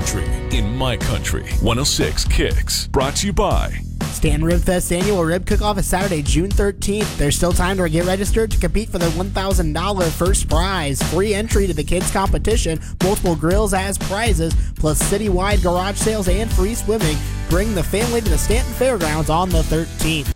country, in my country. 106 Kicks. Brought to you by Stanton Rib Fest annual rib cook-off is Saturday, June 13th. There's still time to get registered to compete for the $1,000 first prize. Free entry to the kids' competition, multiple grills as prizes, plus citywide garage sales and free swimming. Bring the family to the Stanton Fairgrounds on the 13th.